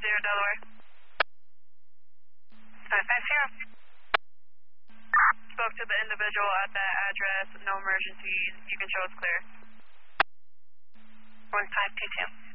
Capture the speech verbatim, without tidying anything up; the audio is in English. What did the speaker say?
zero, Delaware. five five zero. Spoke to the individual at that address, no emergencies, you can show it's clear. one five two two.